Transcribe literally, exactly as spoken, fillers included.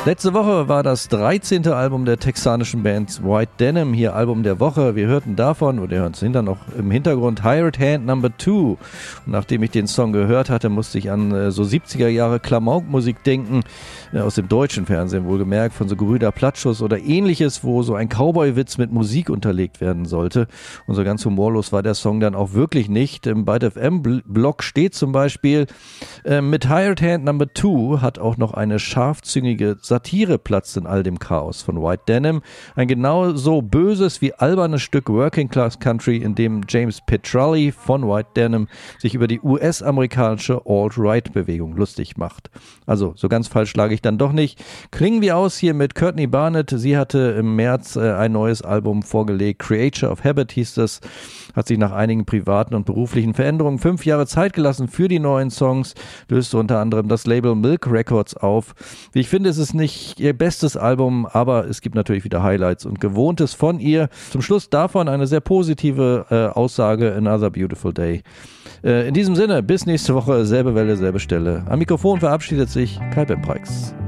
Letzte Woche war das dreizehnte Album der texanischen Band White Denim, hier Album der Woche. Wir hörten davon, oder ihr hört es hinter noch im Hintergrund, Hired Hand Number Two. Und nachdem ich den Song gehört hatte, musste ich an äh, so siebziger Jahre Klamauk-Musik denken, äh, aus dem deutschen Fernsehen wohlgemerkt, von so Gebrüder Platschus oder ähnliches, wo so ein Cowboy-Witz mit Musik unterlegt werden sollte. Und so ganz humorlos war der Song dann auch wirklich nicht. Im Byte F M-Blog steht zum Beispiel, äh, mit Hired Hand Number Two hat auch noch eine scharfzüngige Satire platzt in all dem Chaos von White Denim. Ein genauso böses wie albernes Stück Working Class Country, in dem James Petrelli von White Denim sich über die U S-amerikanische Alt-Right-Bewegung lustig macht. Also, so ganz falsch lag ich dann doch nicht. Klingen wir aus hier mit Courtney Barnett. Sie hatte im März äh, ein neues Album vorgelegt. Creature of Habit hieß das. Hat sich nach einigen privaten und beruflichen Veränderungen fünf Jahre Zeit gelassen für die neuen Songs. Löste unter anderem das Label Milk Records auf. Wie ich finde, ist es nicht ihr bestes Album, aber es gibt natürlich wieder Highlights und Gewohntes von ihr. Zum Schluss davon eine sehr positive äh, Aussage, Another Beautiful Day. Äh, in diesem Sinne, bis nächste Woche, selbe Welle, selbe Stelle. Am Mikrofon verabschiedet sich Kai Bempreix.